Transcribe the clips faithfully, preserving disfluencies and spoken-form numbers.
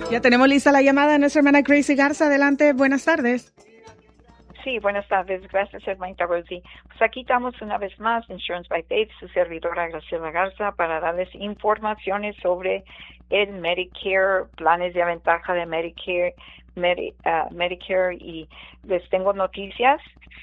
Ya tenemos lista la llamada de nuestra hermana Gracie Garza. Adelante, buenas tardes. Sí, buenas tardes. Gracias, hermanita Rosie. Pues aquí estamos una vez más, Insurance by Faith, su servidora Graciela Garza, para darles informaciones sobre el Medicare, planes de ventaja de Medicare, Medi, uh, Medicare, y les tengo noticias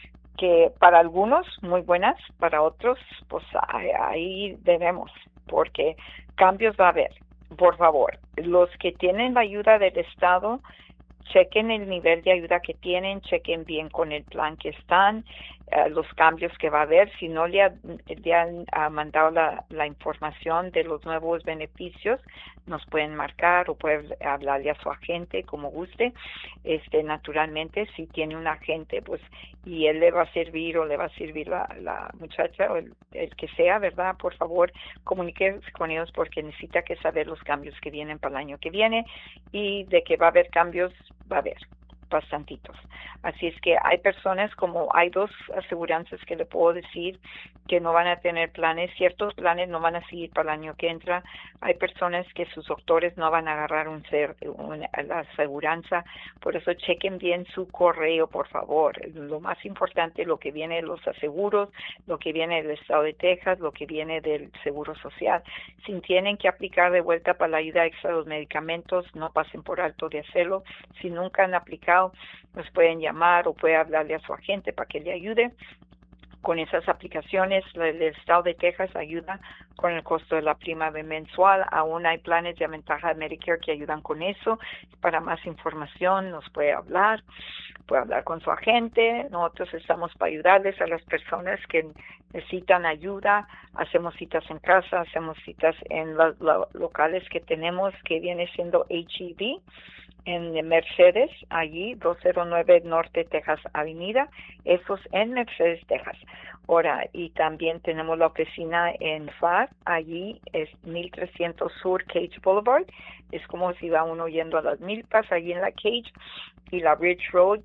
que para algunos muy buenas, para otros pues ahí, ahí debemos, porque cambios va a haber. Por favor, los que tienen la ayuda del Estado, chequen el nivel de ayuda que tienen, chequen bien con el plan que están, uh, los cambios que va a haber. Si no le, ha, le han uh, mandado la, la información de los nuevos beneficios, nos pueden marcar o pueden hablarle a su agente como guste. Este, naturalmente, si tiene un agente, pues, y él le va a servir o le va a servir la, la muchacha o el, el que sea, ¿verdad? Por favor, comuníquese con ellos porque necesita que saber los cambios que vienen para el año que viene, y de que va a haber cambios, va a haber bastantitos. Así es que hay personas, como hay dos aseguranzas que le puedo decir que no van a tener planes, ciertos planes no van a seguir para el año que entra. Hay personas que sus doctores no van a agarrar un ser, una, la aseguranza, por eso chequen bien su correo, por favor. Lo más importante, lo que viene de los aseguros, lo que viene del estado de Texas, lo que viene del Seguro Social. Si tienen que aplicar de vuelta para la ayuda extra de los medicamentos, no pasen por alto de hacerlo. Si nunca han aplicado, nos pueden llamar o puede hablarle a su agente para que le ayude con esas aplicaciones. El estado de Texas ayuda con el costo de la prima mensual. Aún hay planes de ventaja de Medicare que ayudan con eso. Para más información nos puede hablar, puede hablar con su agente. Nosotros estamos para ayudarles a las personas que necesitan ayuda. Hacemos citas en casa, hacemos citas en los lo, locales que tenemos, que viene siendo H E B en Mercedes, allí doscientos nueve Norte Texas Avenida, esos en Mercedes, Texas. Ahora, y también tenemos la oficina en F A R, allí es mil trescientos Sur Cage Boulevard, es como si va uno yendo a las milpas, allí en la Cage, y la Ridge Road.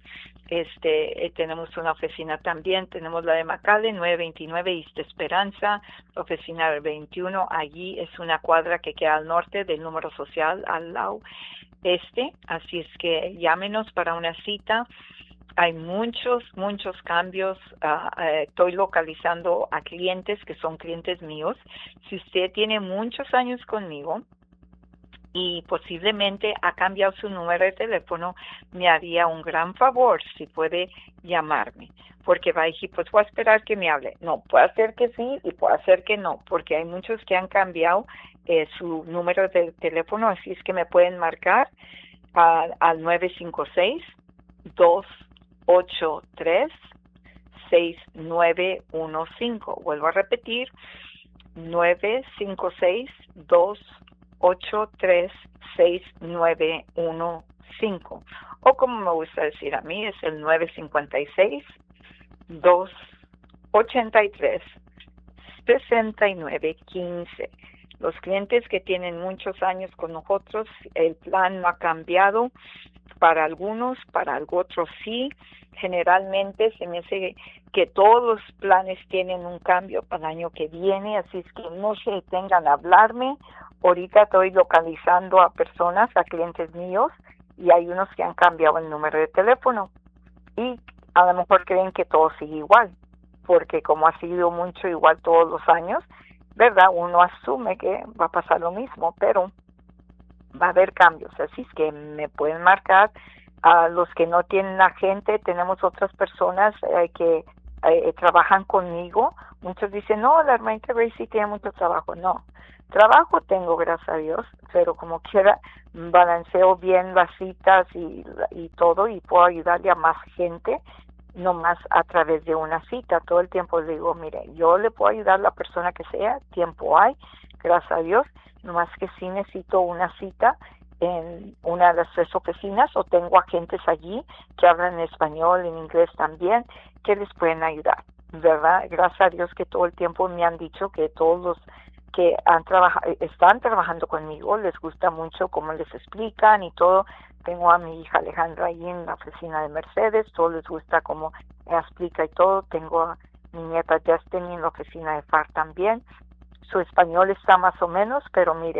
Este, eh, tenemos una oficina también, tenemos la de McAllen, nueve veintinueve East Esperanza, la oficina del veintiuno, allí es una cuadra que queda al norte del número social, al lado este, así es que llámenos para una cita. Hay muchos, muchos cambios. Uh, uh, estoy localizando a clientes que son clientes míos. Si usted tiene muchos años conmigo y posiblemente ha cambiado su número de teléfono, me haría un gran favor si puede llamarme, porque va a decir, pues voy a esperar que me hable. No, puede ser que sí y puede ser que no, porque hay muchos que han cambiado eh, su número de teléfono, así es que me pueden marcar uh, al nueve cinco seis, dos ocho tres, seis nueve uno cinco. Vuelvo a repetir, nueve cinco seis, dos ocho tres, seis nueve uno cinco. O como me gusta decir a mí, es el nueve cinco seis, dos ocho tres, seis nueve uno cinco. Los clientes que tienen muchos años con nosotros, el plan no ha cambiado. Para algunos, para otros sí. Generalmente se me hace que todos los planes tienen un cambio para el año que viene, así es que no se detengan a hablarme. Ahorita estoy localizando a personas, a clientes míos, y hay unos que han cambiado el número de teléfono. Y a lo mejor creen que todo sigue igual, porque como ha sido mucho igual todos los años, ¿verdad? Uno asume que va a pasar lo mismo, pero va a haber cambios, así es que me pueden marcar. A los que no tienen agente, tenemos otras personas eh, que eh, trabajan conmigo. Muchos dicen, no, la hermanita Gracie tiene mucho trabajo. No, trabajo tengo, gracias a Dios, pero como quiera, balanceo bien las citas y, y todo, y puedo ayudarle a más gente, no más a través de una cita. Todo el tiempo le digo, mire, yo le puedo ayudar a la persona que sea, tiempo hay, gracias a Dios, nomás que sí necesito una cita en una de las tres oficinas, o tengo agentes allí que hablan español, en inglés también, que les pueden ayudar, ¿verdad? Gracias a Dios que todo el tiempo me han dicho que todos los que han trabajado, están trabajando conmigo, les gusta mucho cómo les explican y todo. Tengo a mi hija Alejandra ahí en la oficina de Mercedes, todo les gusta cómo explica y todo. Tengo a mi nieta Justin en la oficina de F A R también. Su español está más o menos, pero mire,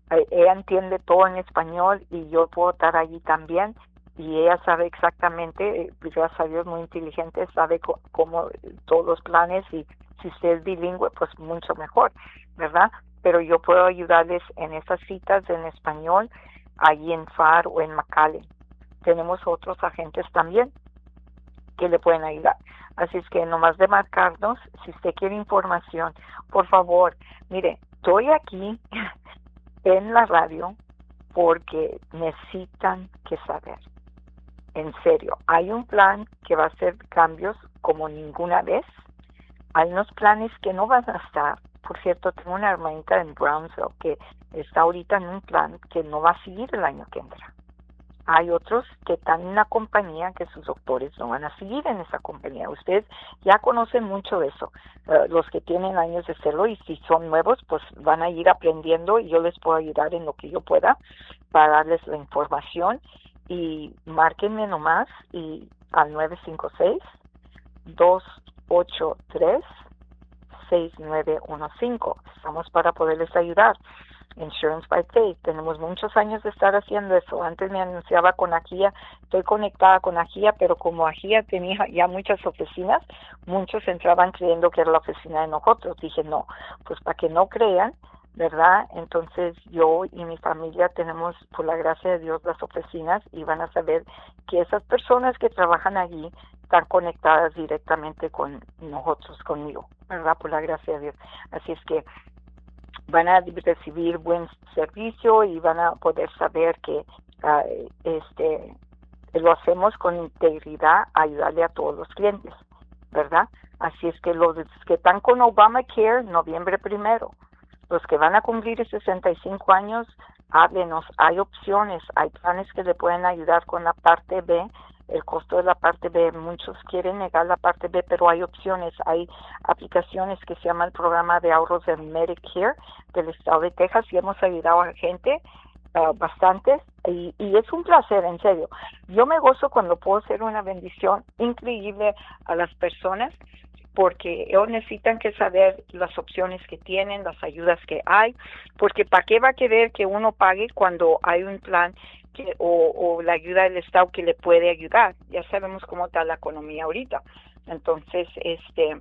eh, ella entiende todo en español y yo puedo estar allí también. Y ella sabe exactamente, gracias a Dios, muy inteligente, sabe co cómo todos los planes, y si usted es bilingüe, pues mucho mejor, ¿verdad? Pero yo puedo ayudarles en esas citas en español, allí en F A R o en McAllen. Tenemos otros agentes también que le pueden ayudar. Así es que nomás de marcarnos, si usted quiere información, por favor, mire, estoy aquí en la radio porque necesitan que saber. En serio, hay un plan que va a hacer cambios como ninguna vez. Hay unos planes que no van a estar. Por cierto, tengo una hermanita en Brownsville que está ahorita en un plan que no va a seguir el año que entra. Hay otros que están en una compañía que sus doctores no van a seguir en esa compañía. Ustedes ya conocen mucho de eso. Uh, los que tienen años de hacerlo, y si son nuevos, pues van a ir aprendiendo y yo les puedo ayudar en lo que yo pueda para darles la información. Y márquenme nomás y al nueve cinco seis, dos ocho tres, seis nueve uno cinco. Estamos para poderles ayudar. Insurance by Faith. Tenemos muchos años de estar haciendo eso. Antes me anunciaba con Ajía, estoy conectada con Ajía, pero como Ajía tenía ya muchas oficinas, muchos entraban creyendo que era la oficina de nosotros. Dije, no, pues para que no crean, ¿verdad? Entonces yo y mi familia tenemos, por la gracia de Dios, las oficinas, y van a saber que esas personas que trabajan allí están conectadas directamente con nosotros, conmigo, ¿verdad? Por la gracia de Dios. Así es que van a recibir buen servicio y van a poder saber que uh, este lo hacemos con integridad, ayudarle a todos los clientes, ¿verdad? Así es que los que están con Obamacare, noviembre primero, los que van a cumplir sesenta y cinco años, háblenos, hay opciones, hay planes que le pueden ayudar con la parte B, el costo de la parte B. Muchos quieren negar la parte B, pero hay opciones, hay aplicaciones que se llama el programa de ahorros de Medicare del estado de Texas, y hemos ayudado a gente uh, bastantes, y, y es un placer, en serio. Yo me gozo cuando puedo hacer una bendición increíble a las personas, porque ellos necesitan que saber las opciones que tienen, las ayudas que hay, porque ¿para qué va a querer que uno pague cuando hay un plan que, o, o la ayuda del Estado que le puede ayudar? Ya sabemos cómo está la economía ahorita. Entonces, este,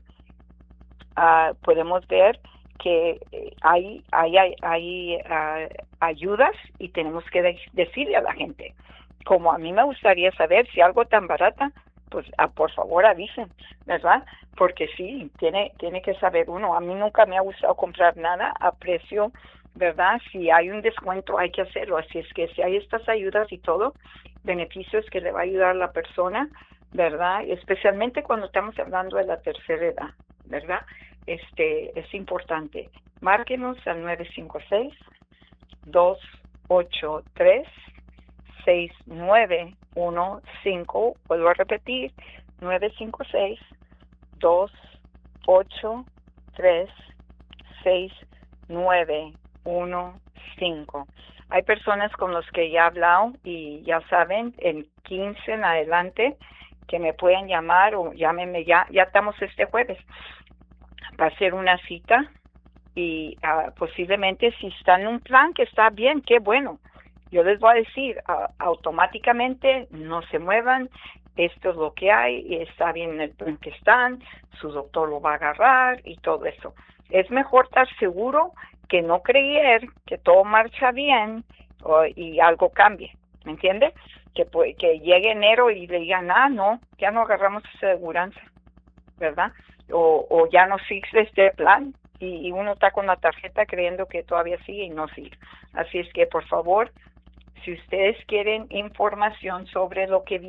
uh, podemos ver que hay, hay, hay, hay uh, ayudas, y tenemos que de decirle a la gente, como a mí me gustaría saber si algo tan barata, pues ah, por favor avisen, ¿verdad? Porque sí, tiene, tiene que saber uno. A mí nunca me ha gustado comprar nada a precio, ¿verdad? Si hay un descuento hay que hacerlo. Así es que si hay estas ayudas y todo, beneficios que le va a ayudar a la persona, ¿verdad? Especialmente cuando estamos hablando de la tercera edad, ¿verdad? Este, es importante. Márquenos al nueve cinco seis, dos ocho tres, seis nueve uno cinco. Vuelvo a repetir, nueve cinco seis, dos ocho tres, seis nueve uno cinco. Hay personas con los que ya he hablado y ya saben, en quince en adelante, que me pueden llamar o llámenme ya. Ya estamos este jueves para hacer una cita, y uh, posiblemente si están en un plan que está bien, qué bueno. Yo les voy a decir, uh, automáticamente no se muevan, esto es lo que hay, y está bien en el plan que están, su doctor lo va a agarrar y todo eso. Es mejor estar seguro que no creer que todo marcha bien uh, y algo cambie, ¿me entiende? Que, pues, que llegue enero y le digan, ah, no, ya no agarramos esa aseguranza, ¿verdad? O, o ya no sigue este plan, y, y uno está con la tarjeta creyendo que todavía sigue y no sigue. Así es que, por favor, si ustedes quieren información sobre lo que